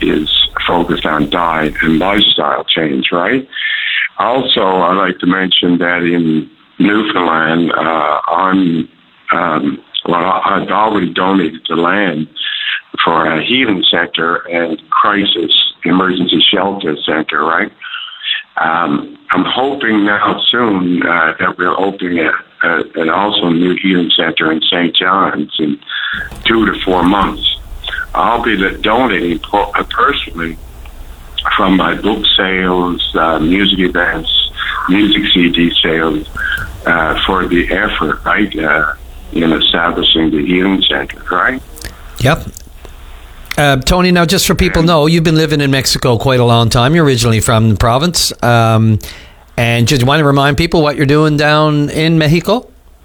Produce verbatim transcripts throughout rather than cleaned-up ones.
is focused on diet and lifestyle change, right? Also, I'd like to mention that in Newfoundland, uh, I'm, um, well, I've already donated the land for a healing center and crisis emergency shelter center, right? Um, I'm hoping now soon uh, that we're opening a, a, an also new healing center in Saint John's in two to four months. I'll be donating personally from my book sales, uh, music events, music C D sales uh, for the effort, right, uh, in establishing the healing center, right? Yep. Uh, Tony, now just for people know, you've been living in Mexico quite a long time. You're originally from the province. Um, and just want to remind people what you're doing down in Mexico?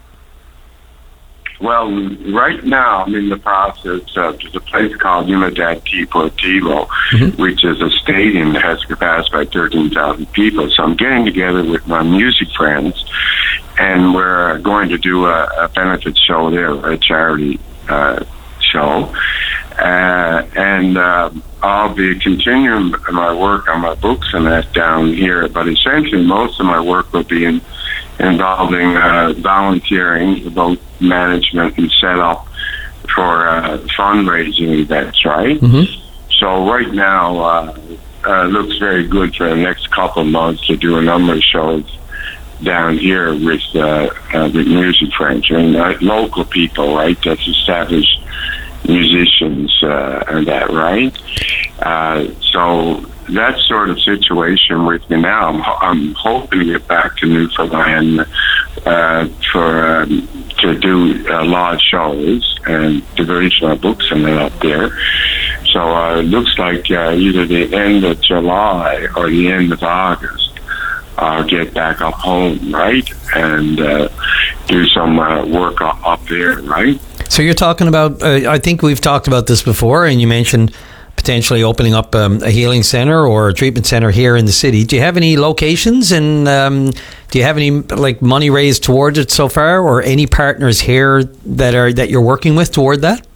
Well, right now I'm in the process of, there's a place called Unidad Deportivo, mm-hmm. which is a stadium that has capacity by thirteen thousand people. So I'm getting together with my music friends, and we're going to do a, a benefit show there, a charity uh, show. Uh, and uh, I'll be continuing my work on my books and that down here, but essentially most of my work will be in, involving uh, volunteering, about management and setup for uh, fundraising events, right? Mm-hmm. So right now, uh, uh, looks very good for the next couple of months to do a number of shows down here with, uh, uh, with music friends, I mean, uh, local people, right, that's established musicians uh, and that, right? Uh, so that sort of situation with me now. I'm, I'm hoping to get back to Newfoundland uh, for um, to do uh, large shows and to release my books and that up there. So uh, it looks like uh, either the end of July or the end of August, I'll get back up home, right, and uh, do some uh, work up there, right? So you're talking about, uh, I think we've talked about this before, and you mentioned potentially opening up um, a healing center or a treatment center here in the city. Do you have any locations, and um, do you have any like money raised towards it so far, or any partners here that are that you're working with toward that?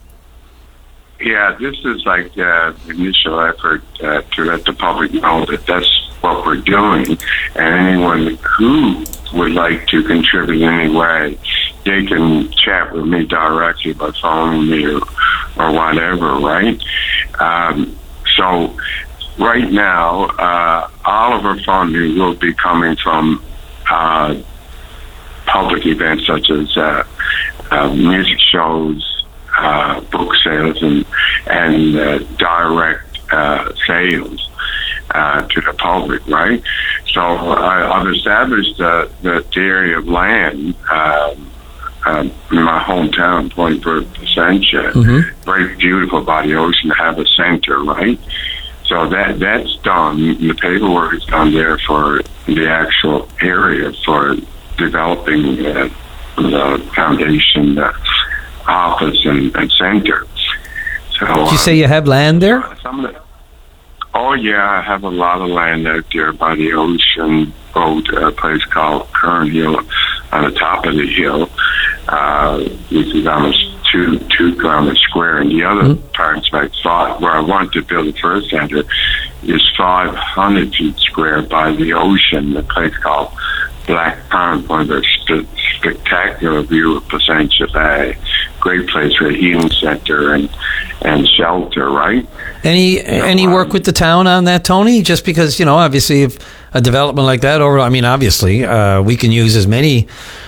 Yeah, this is like uh, the initial effort uh, to let the public know that that's what we're doing, and anyone who would like to contribute in any way, they can chat with me directly by phoning me or, or whatever, right? Um, so right now, uh, all of our funding will be coming from uh, public events such as uh, uh, music shows, uh, book sales, and, and uh, direct uh, sales uh, to the public, right? So uh, I've established uh, the, the area of land um, Um, in my hometown, Point Verde, Placentia, mm-hmm. very beautiful by the ocean, to have a center, right? So that that's done. The paperwork is done there for the actual area for developing uh, the foundation uh, office and, and center. So, did you say you have land there? Some of the, oh yeah, I have a lot of land out there by the ocean, boat, a place called Kern Hill, on the top of the hill, uh, which is almost two two kilometers square, and the other mm-hmm. part's like five, where I want to build the first center, is five hundred feet square by the ocean, a place called Black Pond, one of the sp- spectacular view of Placentia Bay. Great place for a healing center and, and shelter, right? Any so, any work um, with the town on that, Tony? Just because, you know, obviously if a development like that, over, I mean, obviously uh, we can use as many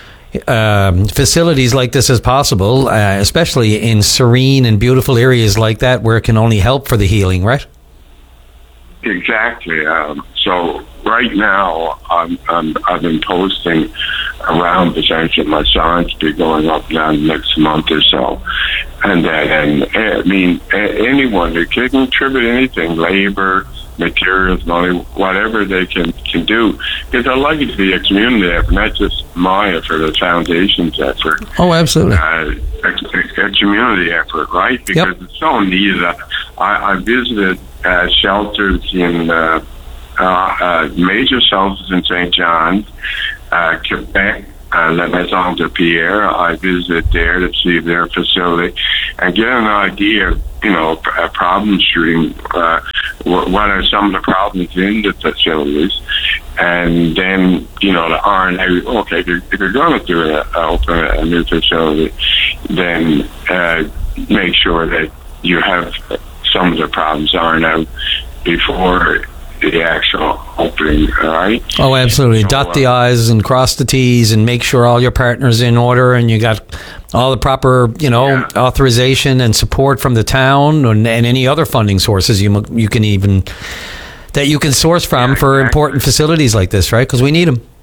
um, facilities like this as possible, uh, especially in serene and beautiful areas like that where it can only help for the healing, right? Exactly. Um, so right now, I'm, I'm, I've been posting around Placentia. My signs be going up now next month or so. And that, and I mean, anyone who can contribute anything, labor, materials, money, whatever they can, can do. Because I'd like it to be a community effort, not just my effort, the foundation's effort. Oh, absolutely. Uh, a, a community effort, right? Because yep. it's so needed. I, I visited uh, shelters in uh, uh, uh, major shelters in Saint John's, uh, Quebec, uh, La Maison de Pierre. I visited there to see their facility and get an idea of, you know, a problem shooting uh, what, what are some of the problems in the facilities, and then, you know, the R and A, okay, if you're, if you're going to do a, open a new facility, then uh, make sure that you have some of the problems ironed out before the actual opening, all right? Oh, absolutely. So, Dot uh, the I's and cross the T's and make sure all your partners in order and you got all the proper, you know, Yeah. authorization and support from the town and, and any other funding sources you mu- you can even that you can source from Yeah, for exactly. important facilities like this, right? Because we need them.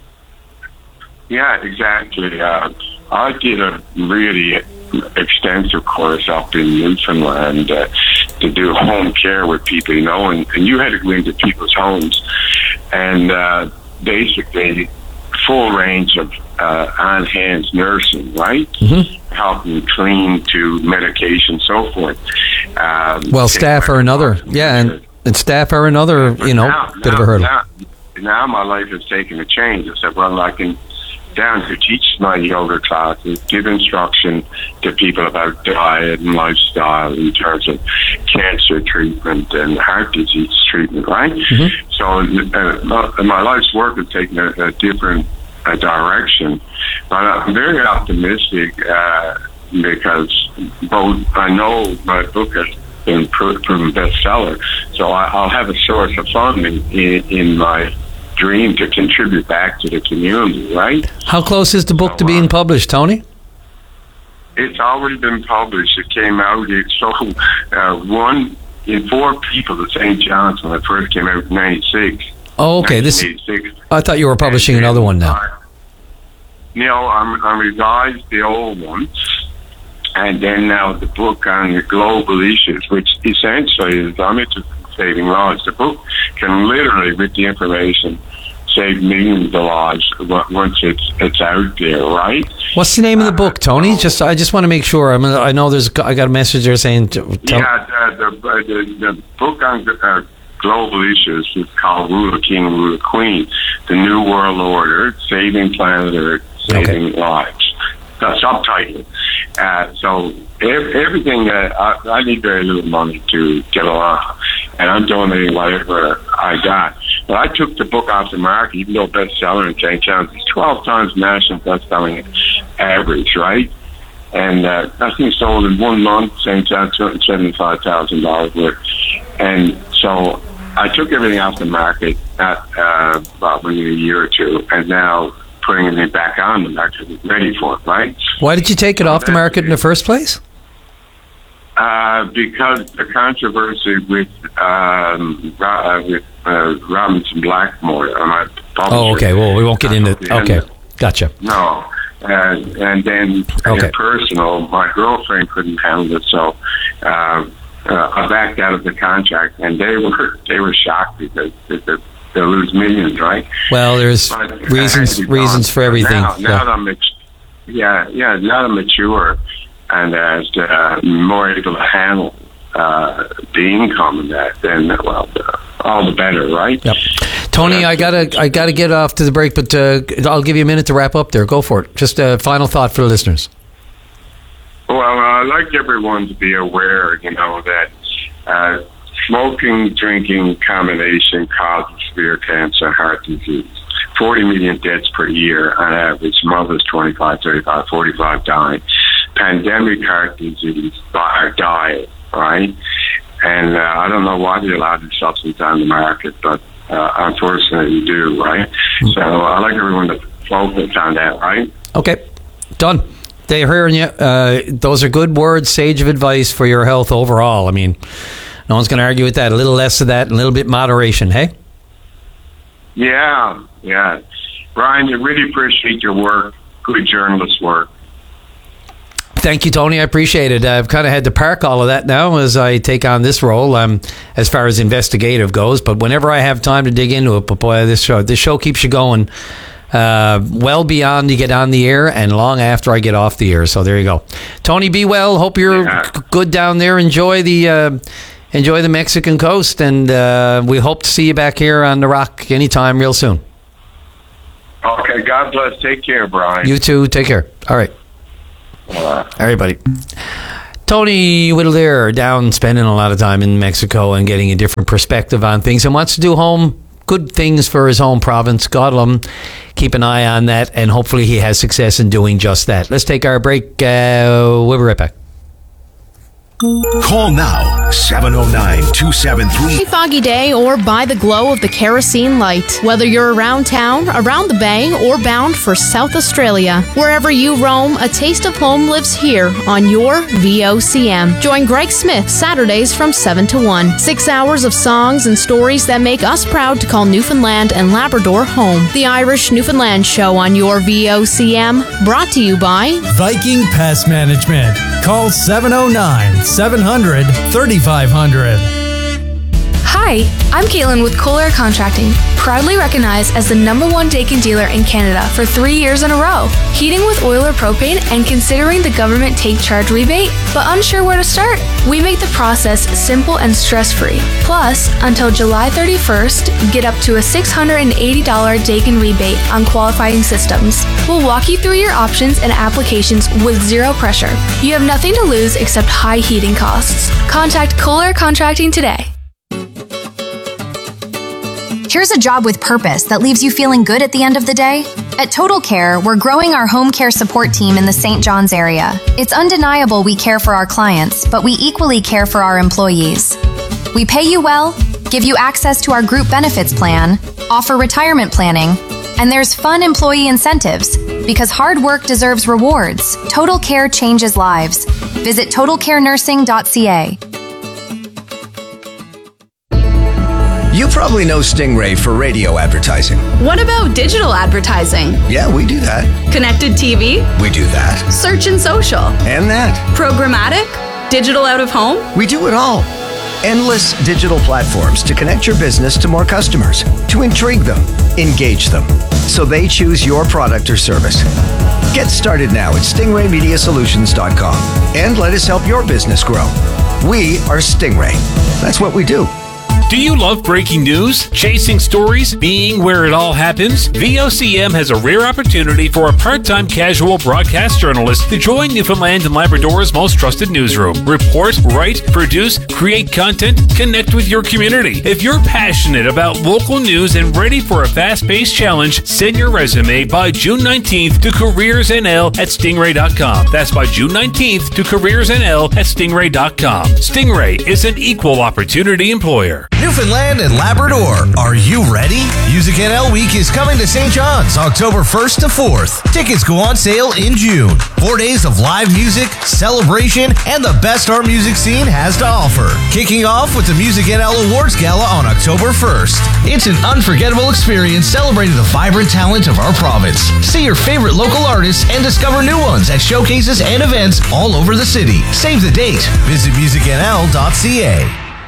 Yeah, exactly. Uh, I did a really extensive course up in Newfoundland uh, to do home care with people, you know, and, and you had to go into people's homes and uh, basically full range of uh, on-hands nursing, right? Mm-hmm. Helping clean to medication, so forth. Um, Well, staff are another, yeah, and, and staff are another, you know, now, bit now, of a hurdle. Now, now my life has taken a change. I said, well, I can down to teach my yoga classes, give instruction to people about diet and lifestyle in terms of cancer treatment and heart disease treatment, right? Mm-hmm. So uh, my life's work has taken a, a different uh, direction, but I'm very optimistic uh, because both I know my book has been proven bestseller, so I, I'll have a source of funding in, in my dream to contribute back to the community, right? How close is the book So, to being uh, published, Tony? It's already been published. It came out. It sold uh, one in four people at Saint John's when it first came out in ninety-six. Oh, okay. This nineteen eighty-six. I thought you were publishing And then, another one now. uh, You know, I'm, I revised the old one, and then now the book on the global issues, which essentially is I'm interested in saving lives. The book can literally, with the information, save millions of lives once it's it's out there, right? What's the name of the book, Tony? Just I just want to make sure. I mean, I know there's I got a message there saying. To, tell, Yeah, the, the, the, the book on uh, global issues is called Ruler King, Ruler Queen, The New World Order, Saving Planet Earth, Saving Okay. Lives. The subtitle. Uh, so ev- everything that I, I need very little money to get along, and I'm donating whatever I got. But I took the book off the market, even though bestseller in Saint John's. It's twelve times national best-selling average, right? And uh, I think sold in one month, Saint John's, two hundred seventy-five thousand dollars worth. And so I took everything off the market at uh, about maybe a year or two, and now putting it back on the market, ready for it, right? Why did you take it off the market in the first place? Uh, because the controversy with um, uh, with uh, Robinson Blackmore, uh, my publisher. Oh, okay. Well, we won't get into. Okay, gotcha. No, and and then Okay. in personal, my girlfriend couldn't handle it, so uh, uh, I backed out of the contract, and they were they were shocked because they they lose millions, right? Well, there's But I had reasons to be reasons gone. for everything. Now, now Yeah. that I'm ex- yeah, yeah, now that I'm mature and as uh, more able to handle uh, the income and that, then well, uh, all the better, right? Yep. Tony, I gotta I gotta get off to the break, but uh, I'll give you a minute to wrap up there. Go for it. Just a final thought for the listeners. Well, I'd like everyone to be aware, you know, that uh, smoking, drinking combination causes severe cancer, heart disease. forty million deaths per year on average. Mothers twenty-five, thirty-five, forty-five dying. Pandemic heart disease by our diet, right? And uh, I don't know why they allow this substance on the market, but uh, unfortunately you do, right? So I'd like everyone to focus on that, right? Okay, done. They're hearing you. Uh, those are good words, sage of advice for your health overall. I mean, no one's going to argue with that. A little less of that, a little bit moderation, hey? Yeah, yeah. Brian, I really appreciate your work. Good journalist work. Thank you, Tony. I appreciate it. I've kind of had to park all of that now as I take on this role, um, as far as investigative goes. But whenever I have time to dig into it, but boy, this show, this show keeps you going uh, well beyond you get on the air and long after I get off the air. So there you go, Tony. Be well. Hope you're Yeah. g- good down there. Enjoy the uh, enjoy the Mexican coast, and uh, we hope to see you back here on the Rock anytime, real soon. Okay, God bless. Take care, Brian. You too. Take care. All right. Uh, All right, buddy. Tony Whittler down spending a lot of time in Mexico and getting a different perspective on things and wants to do home good things for his home province. God love him. Keep an eye on that, and hopefully he has success in doing just that. Let's take our break. Uh, we'll be right back. Call now, seven oh nine, two seven three. A foggy day or by the glow of the kerosene light. Whether you're around town, around the bay, or bound for South Australia, wherever you roam, a taste of home lives here on your V O C M. Join Greg Smith Saturdays from seven to one. Six hours of songs and stories that make us proud to call Newfoundland and Labrador home. The Irish Newfoundland Show on your V O C M, brought to you by Viking Pest Management. Call seven oh nine, seven hundred, thirty-five hundred. Hi, I'm Caitlin with Kohler Contracting, proudly recognized as the number one Daikin dealer in Canada for three years in a row. Heating with oil or propane and considering the government take charge rebate, but unsure where to start? We make the process simple and stress-free. Plus, until July thirty-first, get up to a six hundred eighty dollars Daikin rebate on qualifying systems. We'll walk you through your options and applications with zero pressure. You have nothing to lose except high heating costs. Contact Kohler Contracting today. Here's a job with purpose that leaves you feeling good at the end of the day. At Total Care, we're growing our home care support team in the Saint John's area. It's undeniable we care for our clients, but we equally care for our employees. We pay you well, give you access to our group benefits plan, offer retirement planning, and there's fun employee incentives. Because hard work deserves rewards, Total Care changes lives. Visit total care nursing dot c a. You probably know Stingray for radio advertising. What about digital advertising? Yeah, we do that. Connected T V? We do that. Search and social? And that. Programmatic? Digital out of home? We do it all. Endless digital platforms to connect your business to more customers, to intrigue them, engage them, so they choose your product or service. Get started now at stingray media solutions dot com and let us help your business grow. We are Stingray. That's what we do. Do you love breaking news? Chasing stories? Being where it all happens? V O C M has a rare opportunity for a part-time casual broadcast journalist to join Newfoundland and Labrador's most trusted newsroom. Report, write, produce, create content, connect with your community. If you're passionate about local news and ready for a fast-paced challenge, send your resume by June nineteenth to careers n l at stingray dot com. That's by June nineteenth to careers n l at stingray dot com. Stingray is an equal opportunity employer. Newfoundland and Labrador, are you ready? Music N L Week is coming to Saint John's October first to fourth. Tickets go on sale in June. Four days of live music, celebration, and the best our music scene has to offer. Kicking off with the Music N L Awards Gala on October first. It's an unforgettable experience celebrating the vibrant talent of our province. See your favorite local artists and discover new ones at showcases and events all over the city. Save the date. Visit music n l dot c a.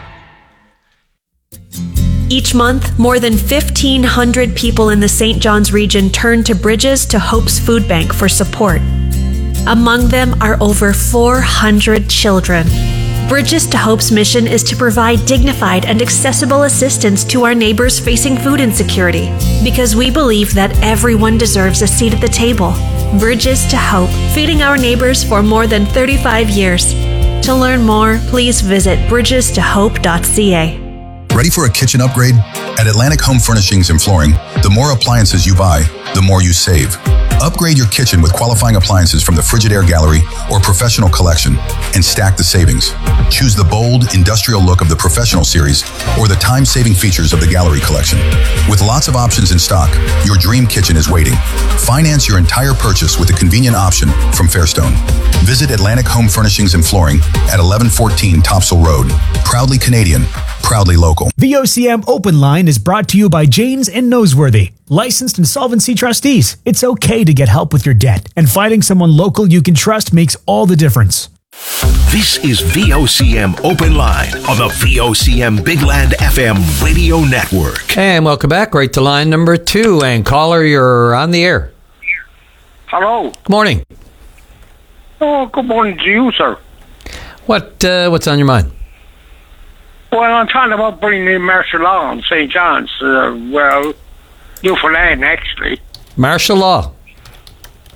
Each month, more than fifteen hundred people in the Saint John's region turn to Bridges to Hope's Food Bank for support. Among them are over four hundred children. Bridges to Hope's mission is to provide dignified and accessible assistance to our neighbors facing food insecurity, because we believe that everyone deserves a seat at the table. Bridges to Hope, feeding our neighbors for more than thirty-five years. To learn more, please visit bridges to hope dot c a. Ready for a kitchen upgrade? At Atlantic Home Furnishings and Flooring, the more appliances you buy, the more you save. Upgrade your kitchen with qualifying appliances from the Frigidaire Gallery or Professional Collection and stack the savings. Choose the bold, industrial look of the Professional Series or the time-saving features of the Gallery Collection. With lots of options in stock, your dream kitchen is waiting. Finance your entire purchase with a convenient option from Fairstone. Visit Atlantic Home Furnishings and Flooring at eleven fourteen Topsail Road. Proudly Canadian, proudly local. V O C M Open Line is brought to you by Janes and Noseworthy, licensed insolvency trustees. It's okay to get help with your debt, and finding someone local you can trust makes all the difference. This is V O C M Open Line on the V O C M Big Land F M radio network. And welcome back, right to line number two. And caller, you're on the air. Hello. Good morning. Oh, good morning to you, sir. What uh, What's on your mind? Well, I'm talking about bringing in martial law on Saint John's. Uh, well, Newfoundland, actually. Martial law?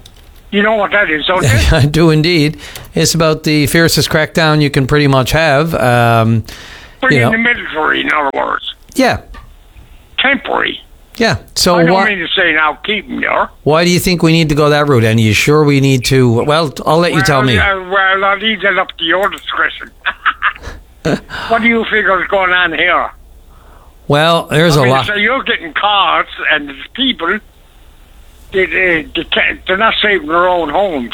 You know what that is, don't you? I do indeed. It's about the fiercest crackdown you can pretty much have. Um, Bring you in know. the military, in other words. Yeah. Temporary. Yeah. So I don't why, mean to say now keep them there. why do you think we need to go that route? And are you sure we need to? Well, I'll let you well, tell me. Uh, well, I'll leave that up to your discretion. What do you figure is going on here? Well, there's I a mean, lot. So you're getting calls, and the people, they, they, they can't, they're not saving their own homes.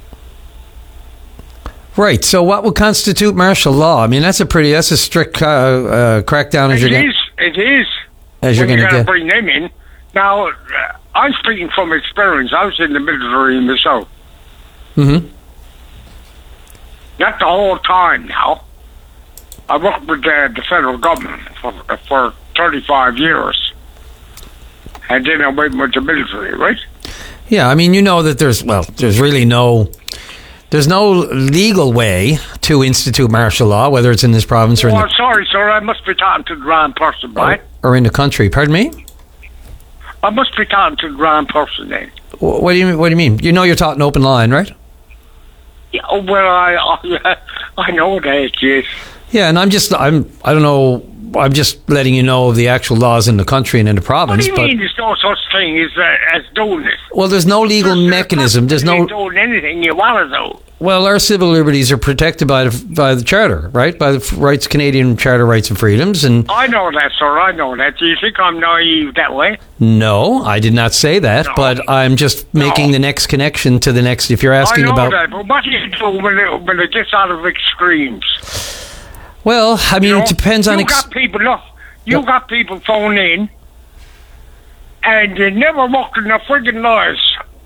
Right. So what would constitute martial law? I mean, that's a pretty, that's a strict uh, uh, crackdown as It you're is. It is. As you're when going to you get. gotta bring them in. Now, uh, I'm speaking from experience. I was in the military in the South. Mm-hmm. Not the whole time now. I worked with uh, the federal government for, for thirty-five years. And then I went with the military, right? Yeah, I mean, you know that there's, well, there's really no, there's no legal way to institute martial law, whether it's in this province or in Oh, the, sorry, sir. I must be talking to the wrong person, right? or in the country. Pardon me? I must be talking to the wrong person then. Wh- What do you What do you mean? You know you're taught an open line, right? Yeah, oh, well, I, I, I know that, yes. Yeah, and I'm just, I'm, I don't know, I'm just letting you know of the actual laws in the country and in the What province. do you but mean there's no such thing as, uh, as doing this? well, there's no legal mechanism. There's You no. ain't doing anything you want to do. Well, our civil liberties are protected by the by the charter, right? By the f- rights, Canadian Charter Rights and Freedoms, and I know that, sir. I know that. Do you think I'm naive that way? no, I did not say that, No. but I'm just making the next connection to the next. If you're asking I know about, that, but what do you do when it, when it gets out of extremes? well, I mean, You know, it depends on. You Ex- got people, look, you Yep. got people phone in, and they never worked in their friggin' lives.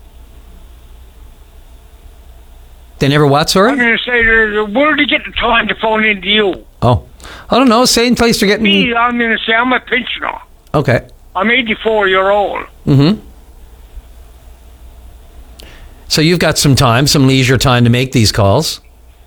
they never what? I'm Sorry. going to say, uh, where do they get the time to phone in to you? Oh, I don't know. Same place they're getting. Me, I'm going to say, I'm a pensioner. Okay. I'm eighty-four year old. Mm-hmm. So you've got some time, some leisure time to make these calls.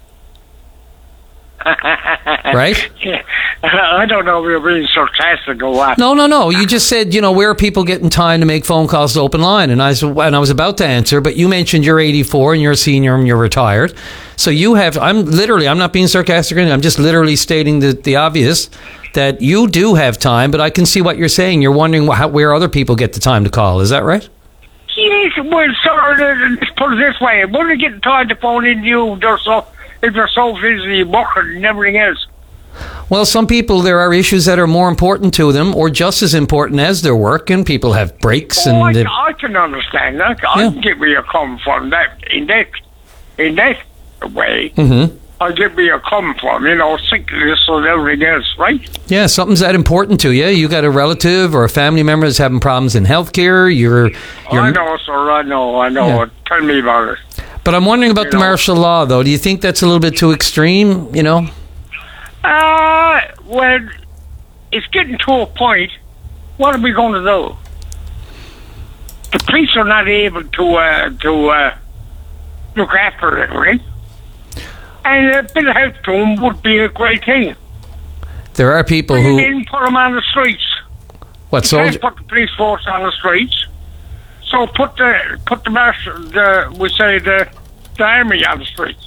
Right? Yeah. I don't know if you're being sarcastic or what. No, no, no. You just said, you know, where are people getting time to make phone calls to open line? And I, s- and I was about to answer, but you mentioned you're eighty-four and you're a senior and you're retired. So you have, I'm literally, I'm not being sarcastic or anything. I'm just literally stating the, the obvious that you do have time, but I can see what you're saying. You're wondering wh- how, where other people get the time to call. Is that right? Yes, well, sir, uh, let's put it this way. When they get time to phone in to you, they're so, if they're so busy working and everything else. Well, some people, there are issues that are more important to them or just as important as their work, and people have breaks. Oh, and I, they- I can understand that. I Yeah. can get where you're coming from. That in that in that way, Mhm. I get where you're coming from. You know, sickness and everything else, right? Yeah, something's that important to you. You got a relative or a family member that's having problems in healthcare. You're, you're. I know, sir. I know. I know. Yeah. Tell me about it. But I'm wondering about You the know. martial law, though. Do you think that's a little bit too extreme? You know. Uh, well, it's getting to a point. What are we going to do? The police are not able to uh, to uh, look after it, right? And a bit of help to them would be a great thing. There are people Bring who. them in, put them on the streets. What You soldier? can't put the police force on the streets. So put the put the marshal, the we say the the army on the streets.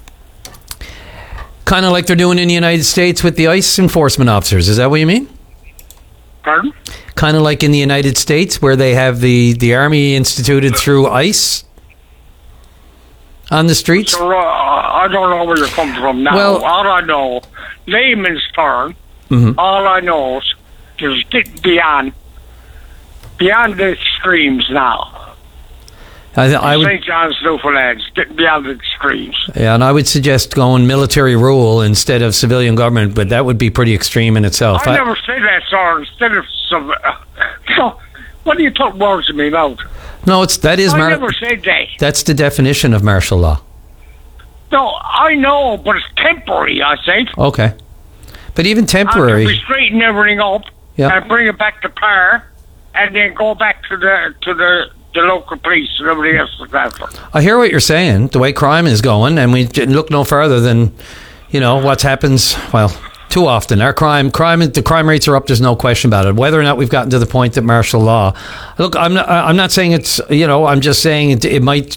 Kind of like they're doing in the United States with the ICE enforcement officers. Is that what you mean? Pardon? Kind of like in the United States where they have the, the army instituted through ICE on the streets? So uh, I don't know where you're coming from now. Well- all I know, layman's term. Mhm. All I know is just get beyond beyond the extremes now. I, I would, Saint John's, Newfoundland, get beyond the extremes. yeah, and I would suggest going military rule instead of civilian government, but that would be pretty extreme in itself. I I- never say that, sir. Instead of some, uh, so, what do you put words in my mouth? no, it's that is I mar- never said that. that's the definition of martial law. No, I know, but it's temporary. I think. Okay, but even temporary. We straighten everything up Yeah. and bring it back to par, and then go back to the to the, the local police and everybody else like that. I hear what you're saying. The way crime is going, and we j- look no further than, you know, what happens. Well, too often our crime, crime, the crime rates are up. There's no question about it. Whether or not we've gotten to the point that martial law. Look, I'm not. I'm not saying it's. You know, I'm just saying it, it might.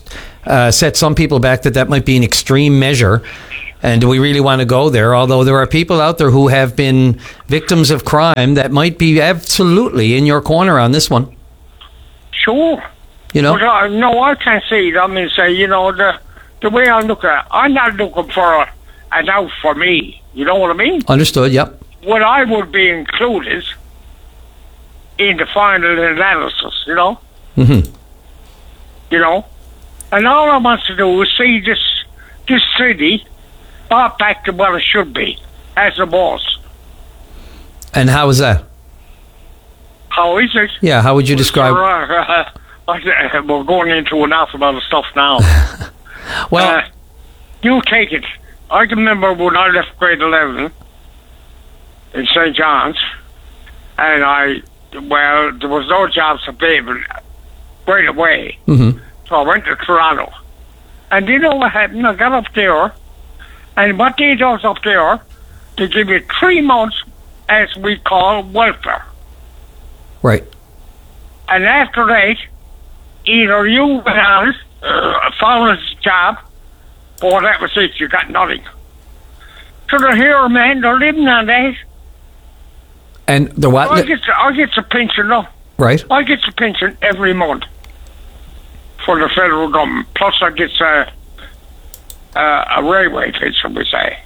uh, set some people back that that might be an extreme measure. And do we really want to go there? Although there are people out there who have been victims of crime that might be absolutely in your corner on this one. Sure. You know? But, uh, no, I can't see it. I mean, say, you know, the the way I look at it, I'm not looking for a, an out for me. You know what I mean? Understood, yep. What I would be included in the final analysis, you know? Mm-hmm. You know? And all I want to do is see this, this city brought back to what it should be, as it was. And how is that? How is it? Yeah, how would you describe... Uh, uh, we're going into an awful lot of stuff now. Well... Uh, you take it. I can remember when I left grade eleven in Saint John's, and I, well, there was no jobs available right away. Mm-hmm. So I went to Toronto. And you know what happened? I got up there, and what they do up there, they give you three months, as we call welfare. Right. And after that, either you went on, uh, found a job, or that was it, you got nothing. So they're here, man, they're living on that. And the what? I get, I get the pension, though. Right. I get the pension every month for the federal government. Plus I get a, a, a railway pension, we say.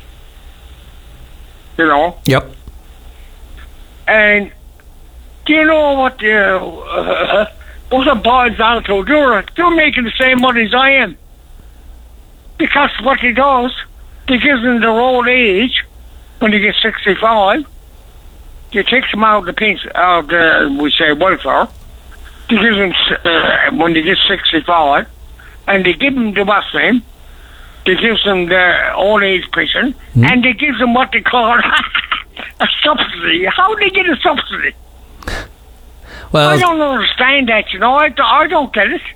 You know? Yep. And do you know what the, uh, what it boils down to? They're, they're making the same money as I am. Because what he does, he gives them their old age, when they get sixty-five, he takes them out of the pension, out of the, we say, welfare. He gives them, uh, when they get sixty-five, and they give them the what's name, they gives them the old age pension, mm-hmm. and they give them what they call a subsidy. How do they get a subsidy? Well, I don't understand that, you know. I, I don't get it.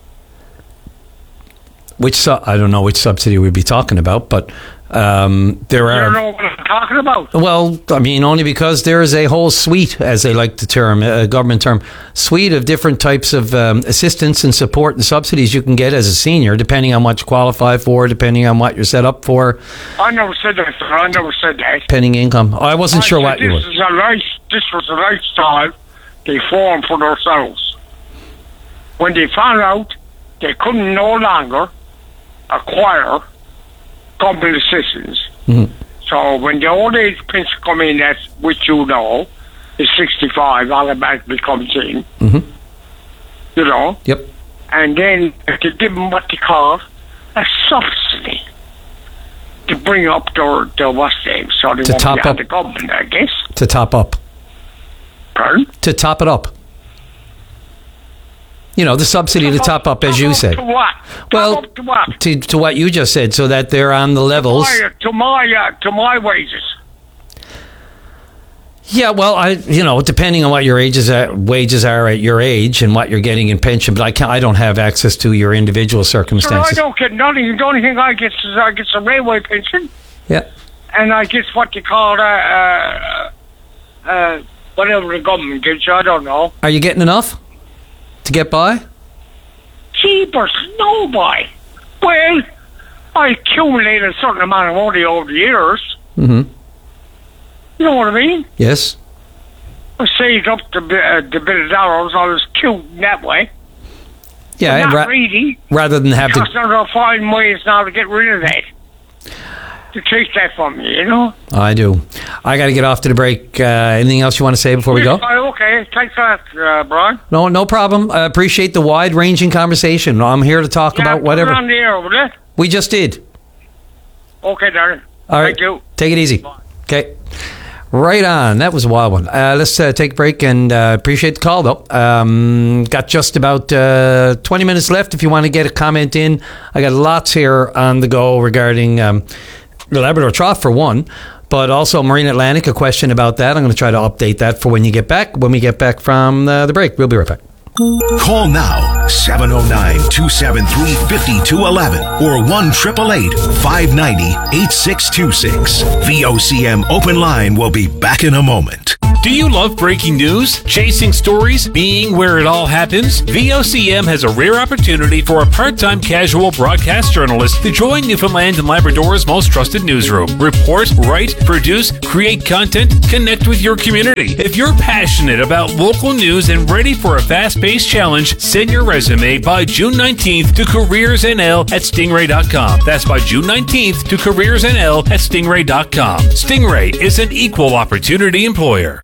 Which su- I don't know which subsidy we'd be talking about, but um, there are. You don't know what I'm talking about. Well, I mean, only because there is a whole suite, as they like the term, a government term, suite of different types of um, assistance and support and subsidies you can get as a senior, depending on what you qualify for, depending on what you're set up for. I never said that, sir. I never said that. Pending income. Oh, I wasn't I sure said what you were. This is a life. This was a lifestyle they formed for themselves. When they found out they couldn't no longer acquire government assistance. Mm-hmm. So when the old age pension come in, that's which you know is sixty-five, automatically comes in. Mm-hmm. You know. Yep. And then to give them what they call a subsidy to bring up their their what's name, so they To won't top be out up. the government, I guess. To top up. Pardon? To top it up. You know, the subsidy to top up, as you said. To what? Well, top up to what? To, to what you just said, so that they're on the levels. To my, to my, uh, to my wages. Yeah, well, I you know, depending on what your ages are, wages are at your age and what you're getting in pension, but I can't, I don't have access to your individual So circumstances. I don't get nothing. The only thing I get is I get some railway pension, Yeah. and I get what you call uh, uh, uh, whatever the government gives you. I don't know. Are you getting enough to get by? Cheapers, no boy. Well, I accumulated a certain amount of money over the years. Mm-hmm. You know what I mean? Yes. I saved up the, uh, the bit of dollars. I was cute in that way. Yeah, But and not ra- really. rather than have Because to. they're finding ways now to get rid of that. To take that from me, you know? I do. I got to get off to the break. Uh, anything else you want to say before we go? Oh, okay, thanks for that, uh, Brian. No, no problem. I appreciate the wide-ranging conversation. I'm here to talk Yeah, about put whatever. it on the air, will you? We just did. Okay, darling. All right. Thank you. Take it easy. Okay. Right on. That was a wild one. Uh, let's uh, take a break and uh, appreciate the call, though. Um, got just about uh, twenty minutes left if you want to get a comment in. I got lots here on the go regarding um, the Labrador Trough, for one, but also Marine Atlantic, a question about that. I'm going to try to update that for when you get back, when we get back from uh, the break. We'll be right back. Call now, seven oh nine, two seven three, five two one one or one eight eight eight, five nine zero, eight six two six. V O C M Open Line will be back in a moment. Do you love breaking news, chasing stories, being where it all happens? V O C M has a rare opportunity for a part-time casual broadcast journalist to join Newfoundland and Labrador's most trusted newsroom. Report, write, produce, create content, connect with your community. If you're passionate about local news and ready for a fast-paced challenge, send your resume by June nineteenth to careersnl at stingray dot com. That's by June nineteenth to careersnl at stingray dot com. Stingray is an equal opportunity employer.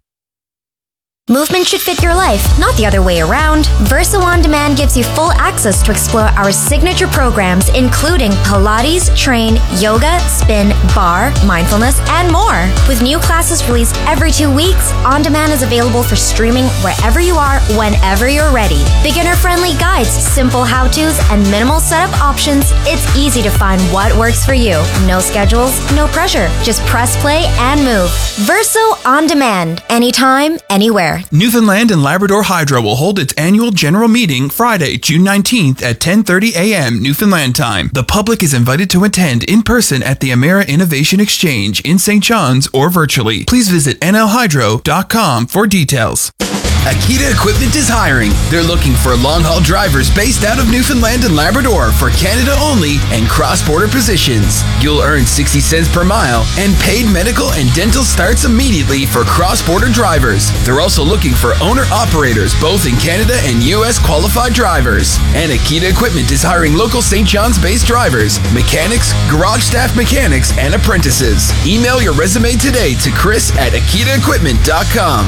Movement should fit your life, not the other way around. Verso On Demand gives you full access to explore our signature programs, including Pilates, Train, Yoga, Spin, Bar, Mindfulness, and more. With new classes released every two weeks, On Demand is available for streaming wherever you are, whenever you're ready. Beginner-friendly guides, simple how-tos, and minimal setup options. It's easy to find what works for you. No schedules, no pressure. Just press play and move. Verso On Demand. Anytime, anywhere. Newfoundland and Labrador Hydro will hold its annual general meeting Friday, June nineteenth at ten thirty a.m. Newfoundland time. The public is invited to attend in person at the Emera Innovation Exchange in Saint John's or virtually. Please visit n l hydro dot com for details. Akita Equipment is hiring. They're looking for long-haul drivers based out of Newfoundland and Labrador for Canada only and cross-border positions. You'll earn sixty cents per mile, and paid medical and dental starts immediately for cross-border drivers. They're also looking for owner-operators both in Canada and U S qualified drivers. And Akita Equipment is hiring local Saint John's-based drivers, mechanics, garage staff mechanics, and apprentices. Email your resume today to Chris at akita equipment dot com.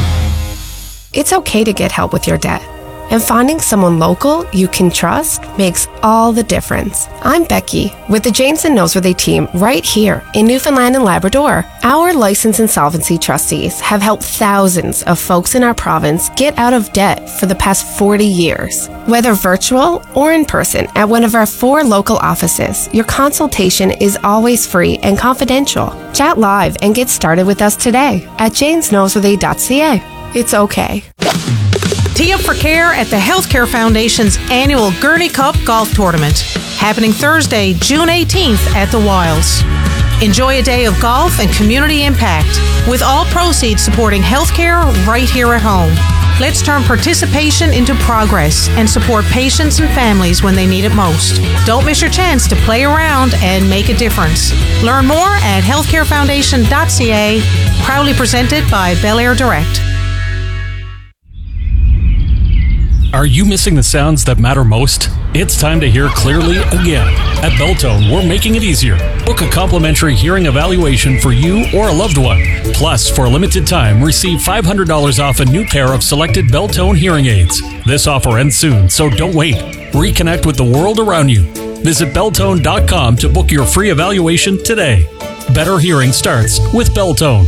It's okay to get help with your debt. And finding someone local you can trust makes all the difference. I'm Becky with the James and Noseworthy team right here in Newfoundland and Labrador. Our licensed insolvency trustees have helped thousands of folks in our province get out of debt for the past forty years. Whether virtual or in person at one of our four local offices, your consultation is always free and confidential. Chat live and get started with us today at james noseworthy dot c a. It's okay. Tee up for care at the Healthcare Foundation's annual Gurney Cup Golf Tournament, happening Thursday, June eighteenth at the Wilds. Enjoy a day of golf and community impact, with all proceeds supporting healthcare right here at home. Let's turn participation into progress and support patients and families when they need it most. Don't miss your chance to play around and make a difference. Learn more at healthcare foundation dot c a, proudly presented by Bel Air Direct. Are you missing the sounds that matter most? It's time to hear clearly again. At Beltone, we're making it easier. Book a complimentary hearing evaluation for you or a loved one. Plus, for a limited time, receive five hundred dollars off a new pair of selected Beltone hearing aids. This offer ends soon, so don't wait. Reconnect with the world around you. Visit beltone dot com to book your free evaluation today. Better hearing starts with Beltone.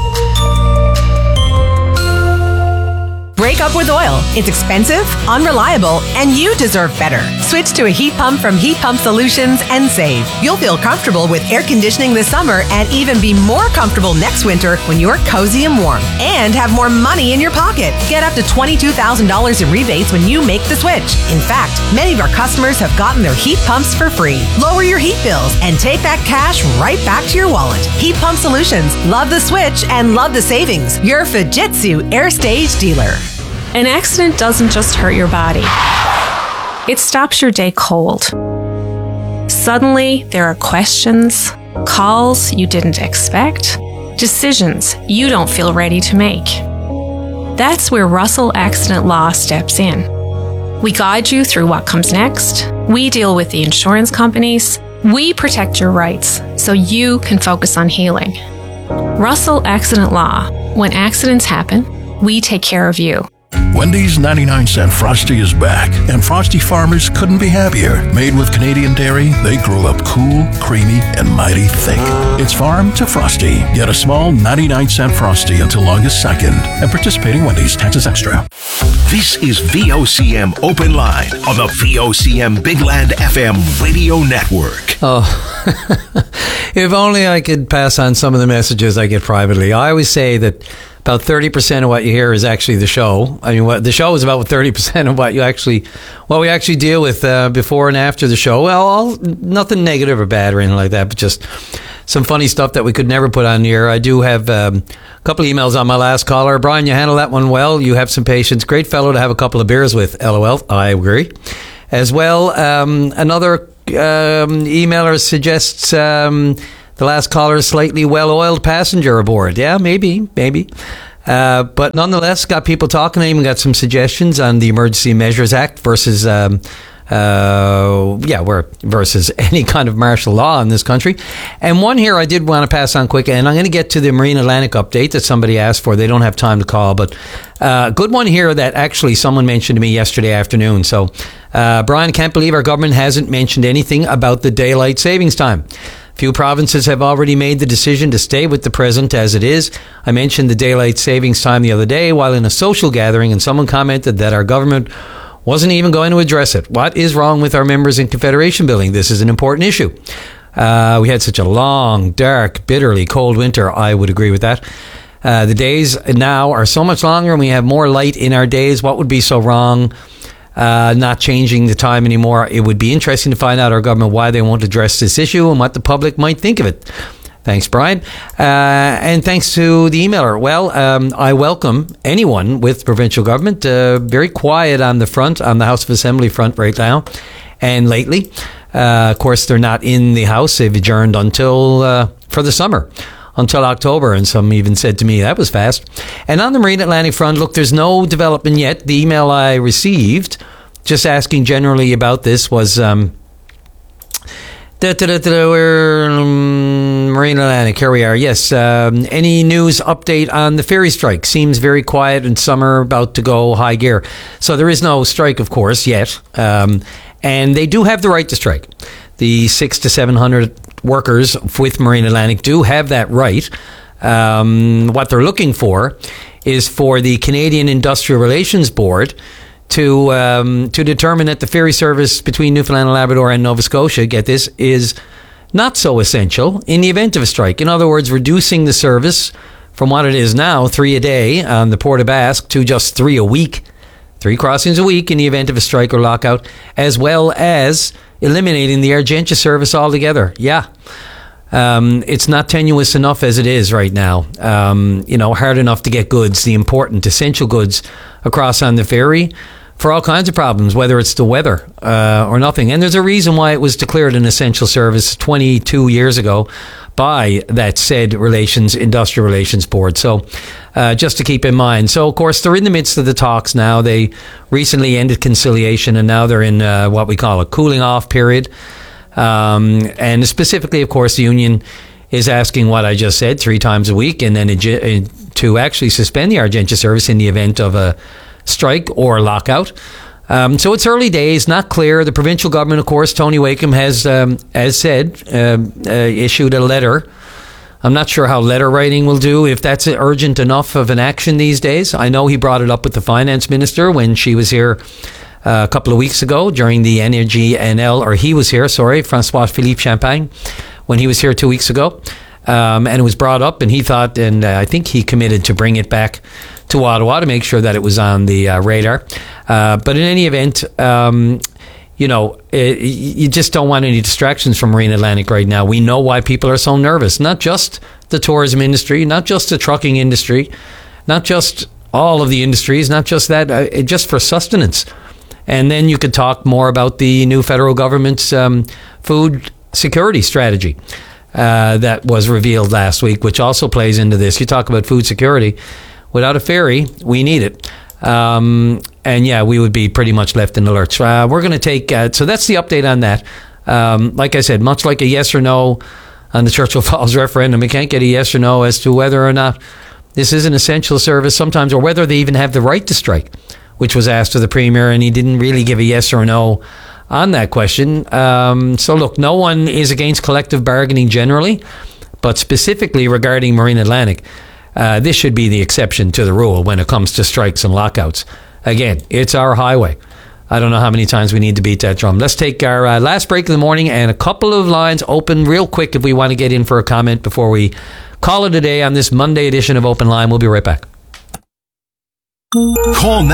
Break up with oil. It's expensive, unreliable, and you deserve better. Switch to a heat pump from Heat Pump Solutions and save. You'll feel comfortable with air conditioning this summer and even be more comfortable next winter when you're cozy and warm. And have more money in your pocket. Get up to twenty-two thousand dollars in rebates when you make the switch. In fact, many of our customers have gotten their heat pumps for free. Lower your heat bills and take that cash right back to your wallet. Heat Pump Solutions. Love the switch and love the savings. Your Fujitsu Air Stage dealer. An accident doesn't just hurt your body. It stops your day cold. Suddenly, there are questions, calls you didn't expect, decisions you don't feel ready to make. That's where Russell Accident Law steps in. We guide you through what comes next. We deal with the insurance companies. We protect your rights so you can focus on healing. Russell Accident Law. When accidents happen, we take care of you. Wendy's ninety-nine cent Frosty is back, and Frosty farmers couldn't be happier. Made with Canadian dairy, they grow up cool, creamy, and mighty thick. It's farm to Frosty. Get a small ninety-nine cent Frosty until August second. And participating Wendy's, taxes extra. This is V O C M Open Line on the V O C M Big Land F M radio network. Oh, if only I could pass on some of the messages I get privately. I always say that about thirty percent of what you hear is actually the show. I mean, what the show is about thirty percent of what you actually, what we actually deal with uh, before and after the show. Well, all, nothing negative or bad or anything like that, but just some funny stuff that we could never put on here. I do have um, a couple of emails on my last caller. Brian, you handle that one well. You have some patience. Great fellow to have a couple of beers with. LOL. I agree. As well, um, another um, emailer suggests um, the last caller is slightly well-oiled passenger aboard. Yeah, maybe, maybe. Uh, but nonetheless, got people talking. I even got some suggestions on the Emergency Measures Act versus... Um, Uh, yeah, we're versus any kind of martial law in this country. And one here I did want to pass on quick, and I'm going to get to the Marine Atlantic update that somebody asked for. They don't have time to call, but a uh, good one here that actually someone mentioned to me yesterday afternoon. So, uh, Brian, can't believe our government hasn't mentioned anything about the daylight savings time. Few provinces have already made the decision to stay with the present as it is. I mentioned the daylight savings time the other day while in a social gathering, and someone commented that our government wasn't even going to address it. What is wrong with our members in Confederation Building? This is an important issue. Uh, we had such a long, dark, bitterly cold winter. I would agree with that. Uh, the days now are so much longer and we have more light in our days. What would be so wrong uh, not changing the time anymore? It would be interesting to find out our government why they won't address this issue and what the public might think of it. Thanks, Brian. Uh, and thanks to the emailer. Well, um, I welcome anyone with provincial government. Uh, very quiet on the front, on the House of Assembly front right now. And lately, uh, of course, they're not in the House. They've adjourned until, uh, for the summer, until October. And some even said to me, that was fast. And on the Marine Atlantic front, look, there's no development yet. The email I received, just asking generally about this, was... Um, Da, da, da, da, we're um, Marine Atlantic. Here we are. Yes. Um, any news update on the ferry strike? Seems very quiet and summer about to go high gear. So there is no strike, of course, yet. Um, and they do have the right to strike. The six to seven hundred workers with Marine Atlantic do have that right. Um, what they're looking for is for the Canadian Industrial Relations Board to um, to determine that the ferry service between Newfoundland and Labrador and Nova Scotia, get this, is not so essential in the event of a strike. In other words, reducing the service from what it is now, three a day on the Port of Basque, to just three a week, three crossings a week in the event of a strike or lockout, as well as eliminating the Argentia service altogether. Yeah. Um, it's not tenuous enough as it is right now. Um, you know, hard enough to get goods, the important essential goods, across on the ferry, for all kinds of problems, whether it's the weather uh, or nothing. And there's a reason why it was declared an essential service twenty-two years ago by that said Relations Industrial Relations Board. So uh, just to keep in mind. So, of course, they're in the midst of the talks now. They recently ended conciliation, and now they're in uh, what we call a cooling off period. Um, and specifically, of course, the union is asking what I just said, three times a week, and then to actually suspend the Argentia service in the event of a strike or lockout. Um, so it's early days, not clear. The provincial government, of course, Tony Wakeham has, um, as said, uh, uh, issued a letter. I'm not sure how letter writing will do, if that's urgent enough of an action these days. I know he brought it up with the finance minister when she was here uh, a couple of weeks ago during the Energy N L, or he was here, sorry, Francois-Philippe Champagne, when he was here two weeks ago. Um, and it was brought up, and he thought, and uh, I think he committed to bring it back to Ottawa to make sure that it was on the uh, radar. Uh, but in any event, um, you know, it, you just don't want any distractions from Marine Atlantic right now. We know why people are so nervous. Not just the tourism industry, not just the trucking industry, not just all of the industries, not just that, uh, just for sustenance. And then you could talk more about the new federal government's um, food security strategy uh, that was revealed last week, which also plays into this. You talk about food security. Without a ferry, we need it. Um, and yeah, we would be pretty much left in the lurch. Uh, we're going to take, uh, so that's the update on that. Um, like I said, much like a yes or no on the Churchill Falls referendum, we can't get a yes or no as to whether or not this is an essential service sometimes, or whether they even have the right to strike, which was asked of the Premier, and he didn't really give a yes or no on that question. Um, so look, no one is against collective bargaining generally, but specifically regarding Marine Atlantic, Uh, this should be the exception to the rule when it comes to strikes and lockouts. Again, it's our highway. I don't know how many times we need to beat that drum. Let's take our uh, last break of the morning, and a couple of lines open real quick if we want to get in for a comment before we call it a day on this Monday edition of Open Line. We'll be right back. Call now.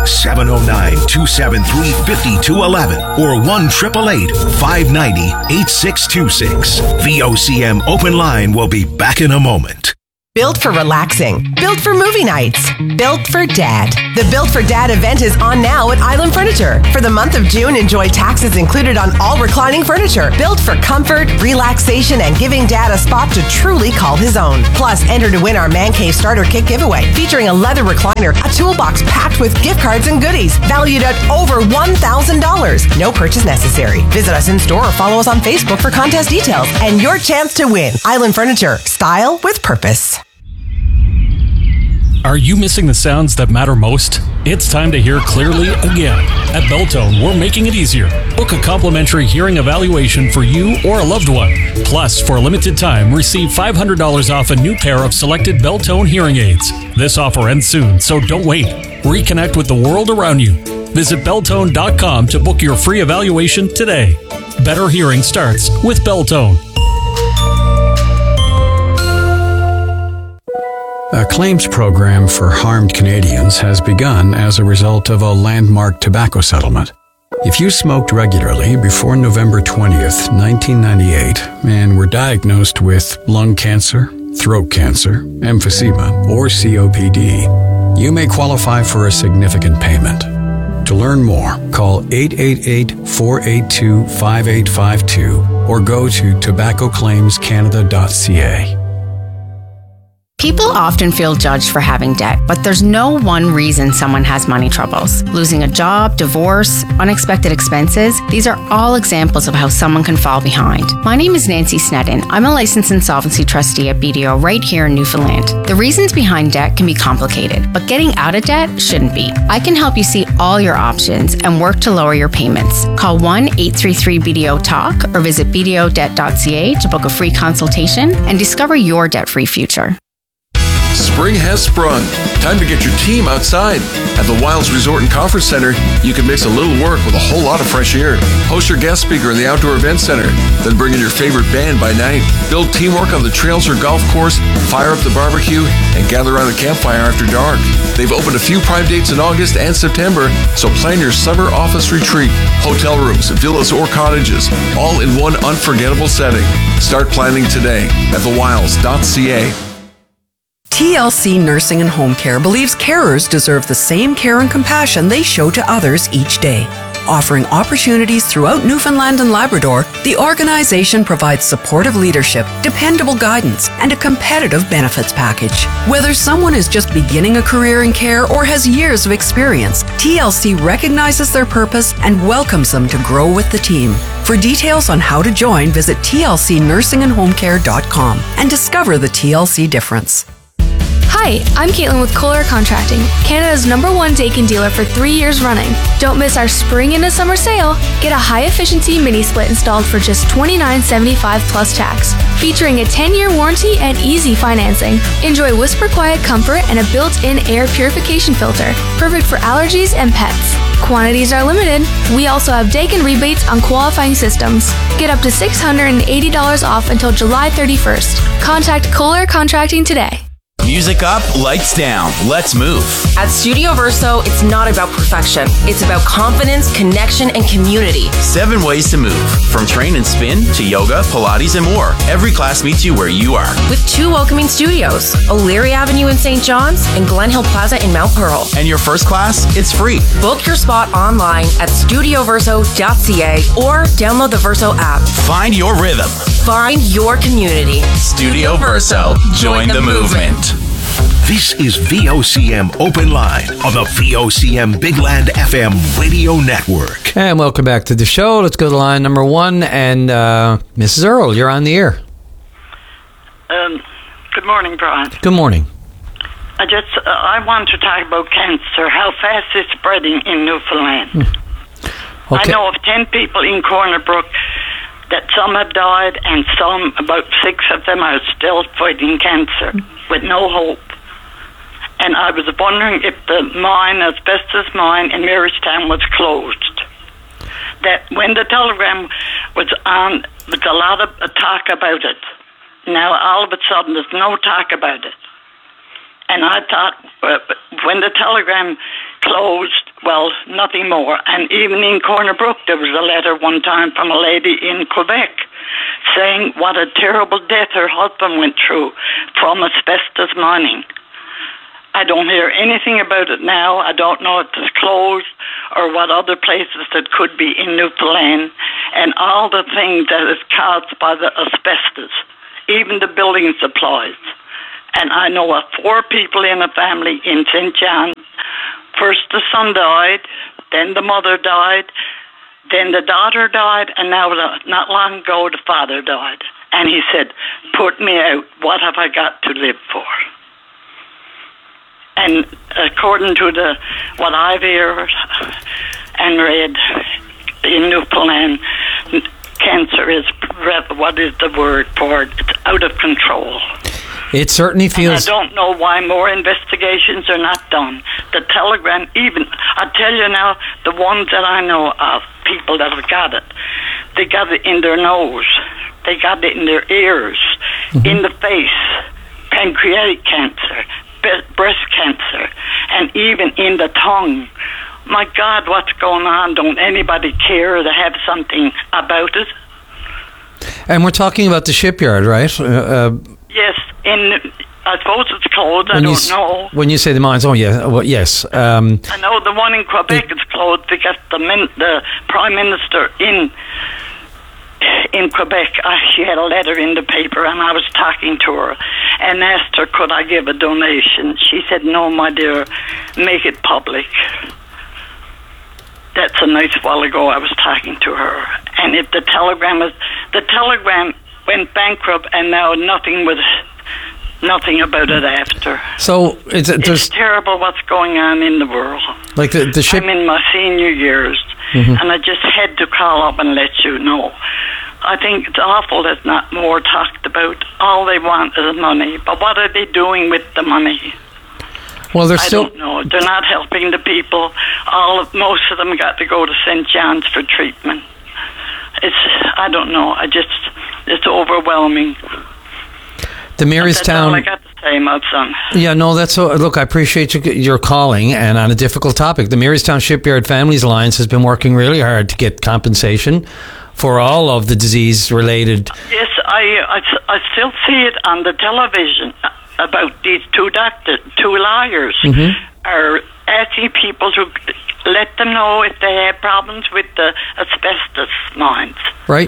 seven oh nine, two seven three, five two one one or one eight eight eight, five nine zero, eight six two six. V O C M Open Line will be back in a moment. Built for relaxing. Built for movie nights. Built for Dad. The Built for Dad event is on now at Island Furniture. For the month of June, enjoy taxes included on all reclining furniture. Built for comfort, relaxation, and giving Dad a spot to truly call his own. Plus, enter to win our Man Cave Starter Kit giveaway, featuring a leather recliner, a toolbox packed with gift cards and goodies, valued at over one thousand dollars. No purchase necessary. Visit us in store or follow us on Facebook for contest details and your chance to win. Island Furniture. Style with purpose. Are you missing the sounds that matter most? It's time to hear clearly again. At Beltone, we're making it easier. Book a complimentary hearing evaluation for you or a loved one. Plus, for a limited time, receive five hundred dollars off a new pair of selected Beltone hearing aids. This offer ends soon, so don't wait. Reconnect with the world around you. Visit Beltone dot com to book your free evaluation today. Better hearing starts with Beltone. A claims program for harmed Canadians has begun as a result of a landmark tobacco settlement. If you smoked regularly before November twentieth, nineteen ninety-eight, and were diagnosed with lung cancer, throat cancer, emphysema, or C O P D, you may qualify for a significant payment. To learn more, call eight eight eight, four eight two, five eight five two or go to tobacco claims canada dot c a. People often feel judged for having debt, but there's no one reason someone has money troubles. Losing a job, divorce, unexpected expenses, these are all examples of how someone can fall behind. My name is Nancy Sneddon. I'm a licensed insolvency trustee at B D O right here in Newfoundland. The reasons behind debt can be complicated, but getting out of debt shouldn't be. I can help you see all your options and work to lower your payments. Call one eight three three B D O talk or visit b d o debt dot c a to book a free consultation and discover your debt-free future. Spring has sprung. Time to get your team outside. At the Wilds Resort and Conference Center, you can mix a little work with a whole lot of fresh air. Host your guest speaker in the Outdoor Event Center. Then bring in your favorite band by night. Build teamwork on the trails or golf course, fire up the barbecue, and gather around the campfire after dark. They've opened a few prime dates in August and September, so plan your summer office retreat. Hotel rooms, villas, or cottages, all in one unforgettable setting. Start planning today at the wilds dot c a. T L C Nursing and Home Care believes carers deserve the same care and compassion they show to others each day. Offering opportunities throughout Newfoundland and Labrador, the organization provides supportive leadership, dependable guidance, and a competitive benefits package. Whether someone is just beginning a career in care or has years of experience, T L C recognizes their purpose and welcomes them to grow with the team. For details on how to join, visit t l c nursing and home care dot com and discover the T L C difference. Hi, I'm Caitlin with Kohler Contracting, Canada's number one Daikin dealer for three years running. Don't miss our spring into summer sale. Get a high-efficiency mini-split installed for just twenty-nine seventy-five plus tax, featuring a ten-year warranty and easy financing. Enjoy whisper-quiet comfort and a built-in air purification filter, perfect for allergies and pets. Quantities are limited. We also have Daikin rebates on qualifying systems. Get up to six hundred eighty dollars off until July thirty-first. Contact Kohler Contracting today. Music up, lights down. Let's move. At Studio Verso, it's not about perfection. It's about confidence, connection, and community. Seven ways to move. From train and spin to yoga, Pilates, and more. Every class meets you where you are. With two welcoming studios, O'Leary Avenue in Saint John's and Glen Hill Plaza in Mount Pearl. And your first class, it's free. Book your spot online at studio verso dot c a or download the Verso app. Find your rhythm. Find your community. Studio Verso. Join, Join the, the movement. movement. This is V O C M Open Line on the V O C M Big Land F M radio network. And welcome back to the show. Let's go to line number one. And uh, Missus Earl, you're on the air. Um, good morning, Brian. Good morning. I just uh, I want to talk about cancer, how fast it's spreading in Newfoundland. Hmm. Okay. I know of ten people in Corner Brook that some have died and some, about six of them, are still fighting cancer with no hope. And I was wondering if the mine, asbestos mine in Marystown, was closed. That when the telegram was on, there was a lot of talk about it. Now all of a sudden there's no talk about it. And I thought, uh, when the telegram closed, Well, nothing more. And even in Corner Brook, there was a letter one time from a lady in Quebec saying what a terrible death her husband went through from asbestos mining. I don't hear anything about it now. I don't know if it's closed or what other places that could be in Newfoundland, and all the things that is caused by the asbestos, even the building supplies. And I know of four people in a family in Saint John's. First the son died, then the mother died, then the daughter died, and now not long ago the father died. And he said, put me out. What have I got to live for? And according to the what I've heard and read in Newfoundland, cancer is, what is the word for it? It's out of control. It certainly feels... And I don't know why more investigations are not done. The Telegram, even, I tell you now, the ones that I know of, people that have got it, they got it in their nose, they got it in their ears, mm-hmm. in the face, pancreatic cancer, breast cancer, and even in the tongue. My God, what's going on? Don't anybody care to have something about it? And we're talking about the shipyard, right? Uh, uh, yes, in I suppose it's closed. I don't you, know. When you say the mines, oh yeah, well, yes. Um, I know the one in Quebec it, is closed because the min, the Prime Minister in in Quebec, uh, she had a letter in the paper, and I was talking to her and asked her, could I give a donation? She said, no, my dear, make it public. That's a nice while ago I was talking to her. And if the Telegram is, the Telegram went bankrupt, and now nothing was, nothing about it after. So it's, it's terrible what's going on in the world. Like the, the ship. I'm in my senior years, mm-hmm. and I just had to call up and let you know. I think it's awful that not more talked about. All they want is money. But what are they doing with the money? Well, they're I still... don't know. They're not helping the people. All of, most of them got to go to Saint John's for treatment. It's, I don't know. I just, it's overwhelming. The Marystown... That's all I got to say, my son. Yeah, no, that's... So, look, I appreciate you, your calling, and on a difficult topic. The Marystown Shipyard Families Alliance has been working really hard to get compensation for all of the disease-related... Yes, I, I, I still see it on the television about these two doctors, two lawyers, mm-hmm. are asking people to let them know if they have problems with the asbestos mines. Right.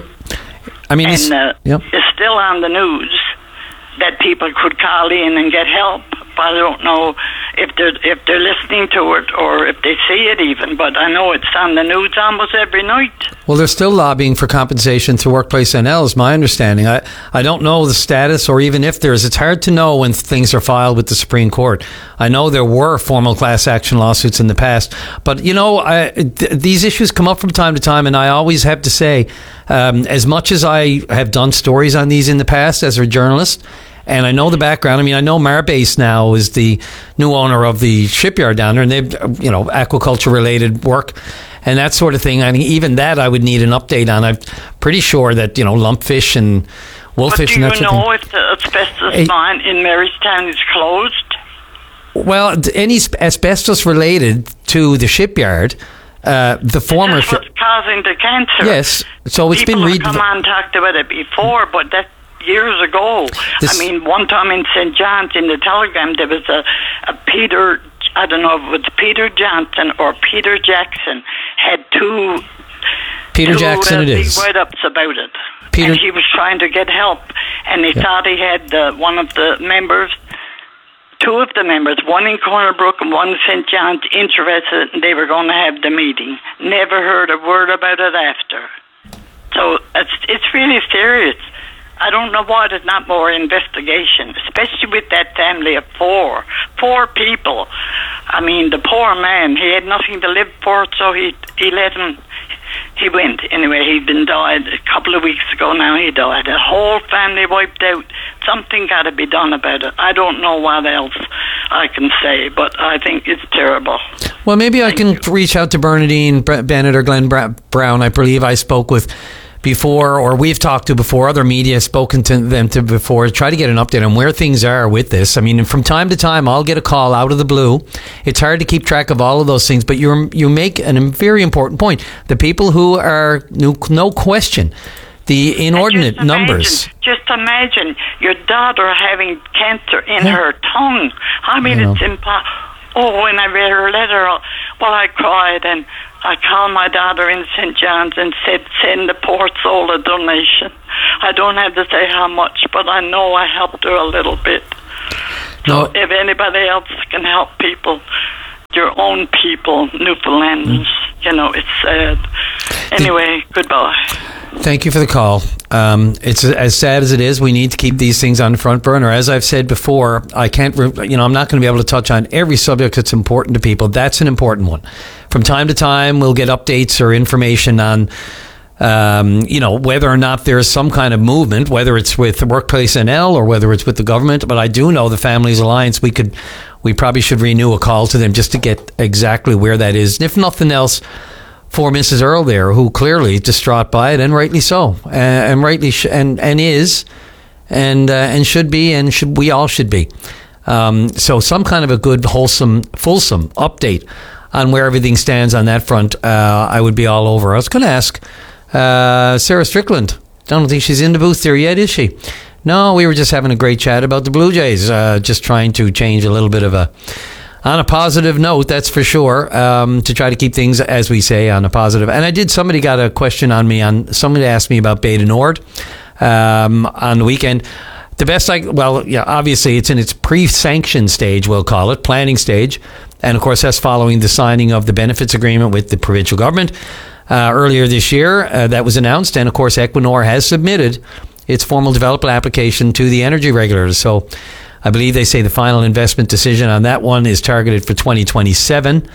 I mean, and it's, uh, yep. it's still on the news that people could call in and get help. But I don't know if they're if they're listening to it or if they see it even. But I know it's on the news almost every night. Well, they're still lobbying for compensation through Workplace N L, is my understanding. I, I don't know the status or even if there is. It's hard to know when things are filed with the Supreme Court. I know there were formal class action lawsuits in the past. But, you know, I, th- these issues come up from time to time, and I always have to say, um, as much as I have done stories on these in the past as a journalist, and I know the background. I mean, I know Marbase now is the new owner of the shipyard down there, and they've, you know, aquaculture-related work and that sort of thing. I mean, even that I would need an update on. I'm pretty sure that, you know, lumpfish and wolffish and that sort of thing. Do you know if the asbestos hey, mine in Marystown is closed? Well, any asbestos related to the shipyard, uh, the former... That's what's causing the cancer. Yes, so it's People been... People have come on and talked about it before, but that's years ago. This, I mean, one time in Saint John's in the Telegram, there was a, a Peter, I don't know if it was Peter Johnson or Peter Jackson, had two, Peter two, Jackson uh, it big is. write-ups about it. Peter, and he was trying to get help, and they yeah. thought he had uh, one of the members, two of the members, one in Corner Brook and one in Saint John's, interested, and they were going to have the meeting. Never heard a word about it after. So it's it's really serious. I don't know why there's not more investigation, especially with that family of four. Four people. I mean, the poor man, he had nothing to live for, so he he let him, he went. Anyway, he'd been died a couple of weeks ago now, he died. The whole family wiped out. Something got to be done about it. I don't know what else I can say, but I think it's terrible. Well, maybe Thank I can you. reach out to Bernadine Bennett or Glenn Brown. I believe I spoke with before, or we've talked to before, other media spoken to them to before, try to get an update on where things are with this. I mean, from time to time, I'll get a call out of the blue. It's hard to keep track of all of those things, but you you make a very important point. The people who are, no, no question, the inordinate just imagine, numbers. Just imagine your daughter having cancer in Yeah. her tongue. I mean, I it's impossible. Oh, when I read her letter, well, I cried, and I called my daughter in Saint John's and said, send the poor soul a donation. I don't have to say how much, but I know I helped her a little bit. No. So if anybody else can help people, your own people, Newfoundlanders, mm. you know, it's sad. Anyway, the, goodbye. Thank you for the call. Um, it's as sad as it is. We need to keep these things on the front burner. As I've said before, I can't, you know, I'm not going to be able to touch on every subject that's important to people. That's an important one. From time to time, we'll get updates or information on, um, you know, whether or not there's some kind of movement, whether it's with the Workplace N L or whether it's with the government. But I do know the Families Alliance, we could, we probably should renew a call to them just to get exactly where that is. And if nothing else, for Missus Earl there, who clearly is distraught by it, and rightly so, and, and rightly sh- and and is, and uh, and should be, and should we all should be. Um, so some kind of a good, wholesome, fulsome update on where everything stands on that front, uh, I would be all over. I was going to ask uh, Sarah Strickland. Don't think she's in the booth there yet, is she? No, we were just having a great chat about the Blue Jays, uh, just trying to change a little bit of a. On a positive note, that's for sure, um, to try to keep things, as we say, on a positive. And I did, somebody got a question on me, on somebody asked me about Bay du Nord um, on the weekend. The best I, well, yeah, obviously it's in its pre-sanction stage, we'll call it, planning stage. And of course, that's following the signing of the benefits agreement with the provincial government uh, earlier this year. Uh, that was announced. And of course, Equinor has submitted its formal development application to the energy regulators. So I believe they say the final investment decision on that one is targeted for twenty twenty-seven,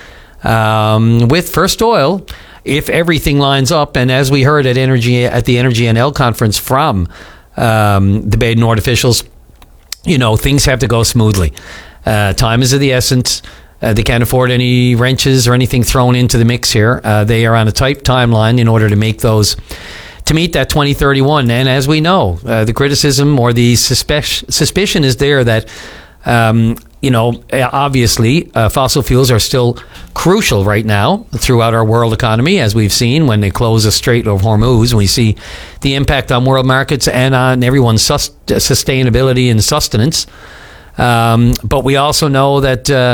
um, with first oil, if everything lines up. And as we heard at Energy at the Energy N L conference from um, the Bay du Nord officials, you know, things have to go smoothly. Uh, time is of the essence. Uh, they can't afford any wrenches or anything thrown into the mix here. Uh, they are on a tight timeline in order to make those. To meet that twenty thirty-one. And as we know, uh, the criticism or the suspe- suspicion is there that, um, you know, obviously uh, fossil fuels are still crucial right now throughout our world economy, as we've seen when they close the Strait of Hormuz. We see the impact on world markets and on everyone's sus- sustainability and sustenance. Um, but we also know that uh,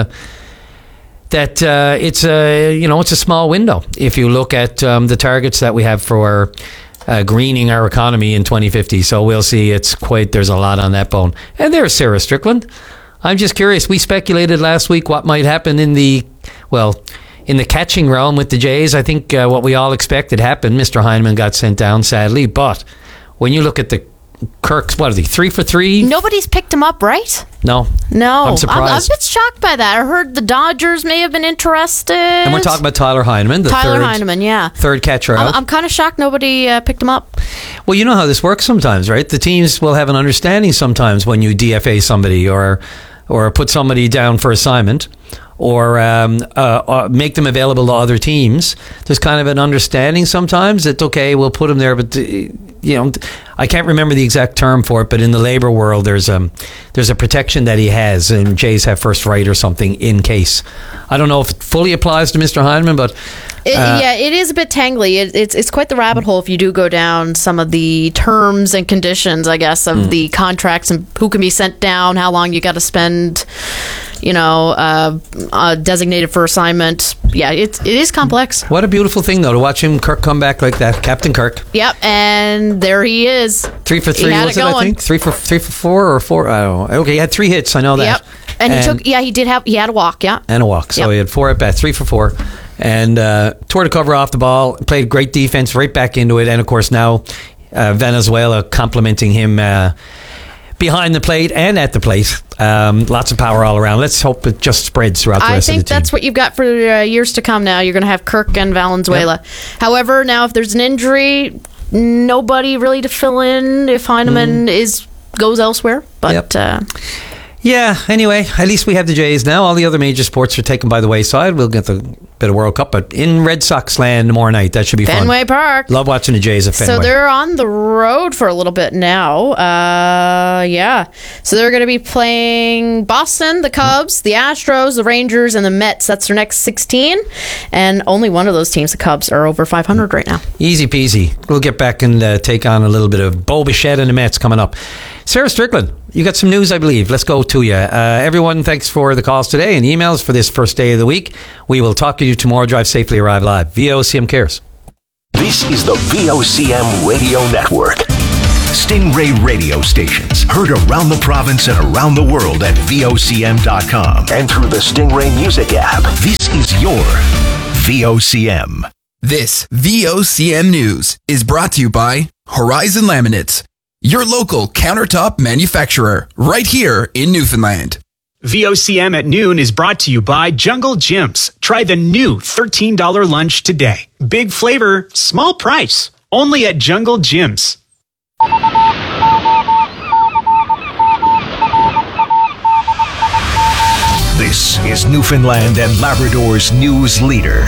that uh, it's a, you know, it's a small window. If you look at um, the targets that we have for Uh, greening our economy in twenty fifty. So we'll see. It's quite, there's a lot on that bone. And there's Sarah Strickland. I'm just curious. We speculated last week what might happen in the, well, in the catching realm with the Jays. I think uh, what we all expected happened. Mister Heineman got sent down, sadly. But when you look at the Kirk's, what are they, three for three? Nobody's picked him up, right? No. No. I'm surprised. I'm, I'm a bit shocked by that. I heard the Dodgers may have been interested. And we're talking about Tyler Heineman, the Tyler third, Heineman, yeah. third catcher out. I'm, I'm kind of shocked nobody uh, picked him up. Well, you know how this works sometimes, right? The teams will have an understanding sometimes when you D F A somebody or or put somebody down for assignment or um, uh, uh, make them available to other teams. There's kind of an understanding sometimes that, okay, we'll put him there, but, uh, you know, I can't remember the exact term for it, but in the labor world, there's a, there's a protection that he has, and Jays have first right or something in case. I don't know if it fully applies to Mister Heineman, but... It, uh, yeah, it is a bit tangly. It, it's it's quite the rabbit hole if you do go down some of the terms and conditions, I guess, of mm. the contracts and who can be sent down, how long you got to spend, you know, uh, uh, designated for assignment. Yeah, it, it is complex. What a beautiful thing, though, to watch him, Kirk, come back like that. Captain Kirk. Yep, and there he is. Three for three, was it, I think? Three for three for four or four? I don't know. Okay, he had three hits, I know that. Yep, and, and he took, yeah, he did have, he had a walk, yeah. And a walk, so yep. He had four at bat, three for four. And uh, tore the cover off the ball, played great defense, right back into it. And, of course, now uh, Venezuela complimenting him uh, behind the plate and at the plate. Um, lots of power all around. Let's hope it just spreads throughout the I rest of the team. I think that's what you've got for uh, years to come now. You're going to have Kirk and Valenzuela. Yep. However, now if there's an injury, nobody really to fill in if Heineman mm. is goes elsewhere. But... Yep. Uh, Yeah, anyway, at least we have the Jays now. All the other major sports are taken by the wayside. We'll get the bit of World Cup, but in Red Sox land tomorrow night. That should be fun. Fenway Park. Love watching the Jays at Fenway. So they're on the road for a little bit now. Uh, yeah. So they're going to be playing Boston, the Cubs, the Astros, the Rangers, and the Mets. That's their next sixteen. And only one of those teams, the Cubs, are over five hundred right now. Easy peasy. We'll get back and uh, take on a little bit of Bo Bichette and the Mets coming up. Sarah Strickland, you got some news, I believe. Let's go to you. Uh, everyone, thanks for the calls today and emails for this first day of the week. We will talk to you tomorrow. Drive safely, arrive live. V O C M cares. This is the V O C M Radio Network. Stingray radio stations heard around the province and around the world at V O C M dot com and through the Stingray Music app. This is your V O C M. This V O C M News is brought to you by Horizon Laminates, your local countertop manufacturer, right here in Newfoundland. V O C M at noon is brought to you by Jungle Gyms. Try the new thirteen dollars lunch today. Big flavor, small price. Only at Jungle Gyms. This is Newfoundland and Labrador's news leader.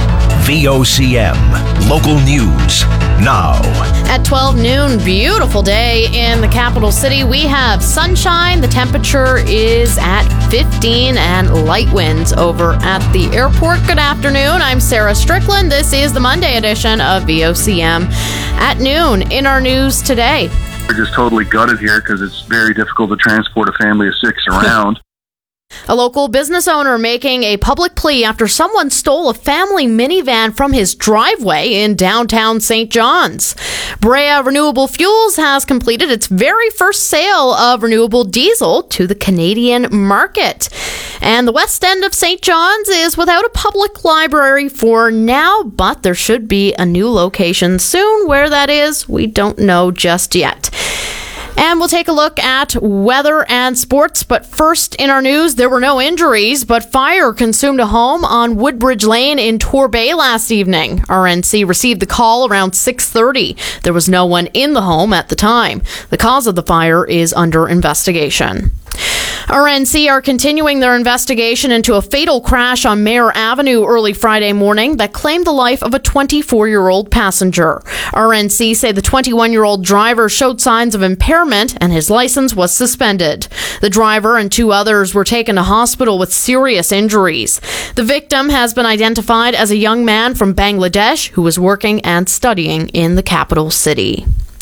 V O C M. Local news now. At twelve noon, beautiful day in the capital city. We have sunshine. The temperature is at fifteen and light winds over at the airport. Good afternoon. I'm Sarah Strickland. This is the Monday edition of V O C M at noon. In our news today, we're just totally gutted here because it's very difficult to transport a family of six around. A local business owner making a public plea after someone stole a family minivan from his driveway in downtown Saint John's. Brea Renewable Fuels has completed its very first sale of renewable diesel to the Canadian market. And the west end of Saint John's is without a public library for now, but there should be a new location soon. Where that is, we don't know just yet. And we'll take a look at weather and sports. But first in our news, there were no injuries, but fire consumed a home on Woodbridge Lane in Torbay last evening. R N C received the call around six thirty. There was no one in the home at the time. The cause of the fire is under investigation. R N C are continuing their investigation into a fatal crash on Mayor Avenue early Friday morning that claimed the life of a twenty-four-year-old passenger. R N C say the twenty-one-year-old driver showed signs of impairment and his license was suspended. The driver and two others were taken to hospital with serious injuries. The victim has been identified as a young man from Bangladesh who was working and studying in the capital city.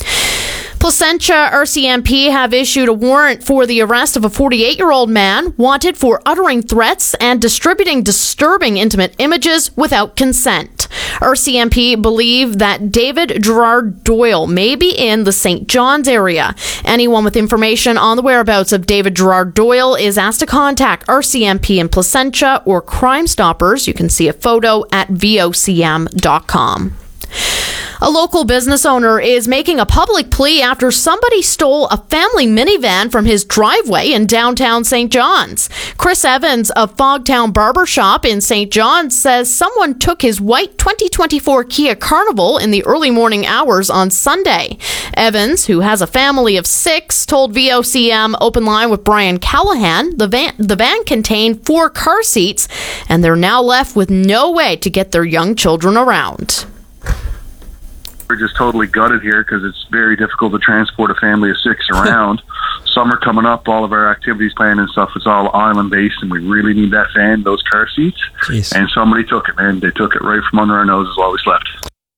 Placentia R C M P have issued a warrant for the arrest of a forty-eight-year-old man wanted for uttering threats and distributing disturbing intimate images without consent. R C M P believe that David Gerard Doyle may be in the Saint John's area. Anyone with information on the whereabouts of David Gerard Doyle is asked to contact R C M P in Placentia or Crime Stoppers. You can see a photo at V O C M dot com. A local business owner is making a public plea after somebody stole a family minivan from his driveway in downtown Saint John's. Chris Evans of Fogtown Barbershop in Saint John's says someone took his white twenty twenty-four Kia Carnival in the early morning hours on Sunday. Evans, who has a family of six, told V O C M Open Line with Brian Callahan the van, the van contained four car seats, and they're now left with no way to get their young children around. We're just totally gutted here because it's very difficult to transport a family of six around. Summer coming up, all of our activities planned and stuff is all island-based, and we really need that van, those car seats. Jeez. And somebody took it, man. They took it right from under our noses while we slept.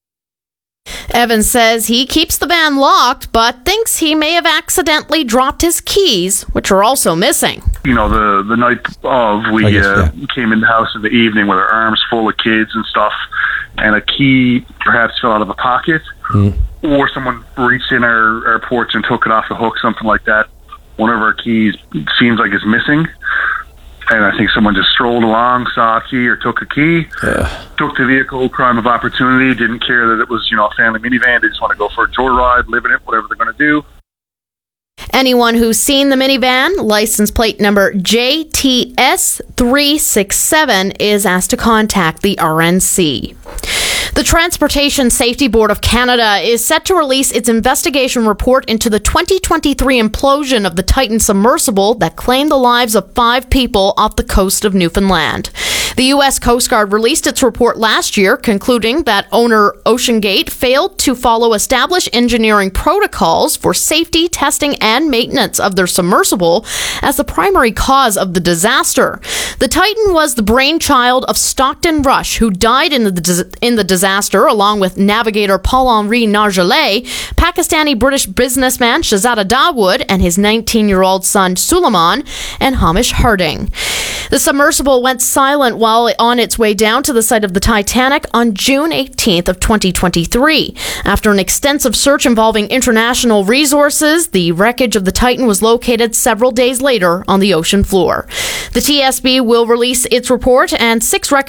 Evans says he keeps the van locked, but thinks he may have accidentally dropped his keys, which are also missing. You know, the the night of, we guess, uh, yeah. came in the house in the evening with our arms full of kids and stuff, and a key perhaps fell out of a pocket, mm. or someone reached in our, our porch and took it off the hook, something like that. One of our keys seems like it's missing. And I think someone just strolled along, saw a key or took a key, yeah. took the vehicle, crime of opportunity, didn't care that it was, you know, a family minivan. They just want to go for a joyride, live in it, whatever they're going to do. Anyone who's seen the minivan, license plate number J T S three six seven, is asked to contact the R N C. The Transportation Safety Board of Canada is set to release its investigation report into the twenty twenty-three implosion of the Titan submersible that claimed the lives of five people off the coast of Newfoundland. The U S Coast Guard released its report last year, concluding that owner OceanGate failed to follow established engineering protocols for safety, testing, and maintenance of their submersible as the primary cause of the disaster. The Titan was the brainchild of Stockton Rush, who died in the in the disaster along with navigator Paul-Henri Nargeolet, Pakistani-British businessman Shahzada Dawood, and his nineteen-year-old son Suleiman, and Hamish Harding. The submersible went silent while on its way down to the site of the Titanic on June eighteenth of twenty twenty-three. After an extensive search involving international resources, the wreckage of the Titan was located several days later on the ocean floor. The T S B will release its report and six recommendations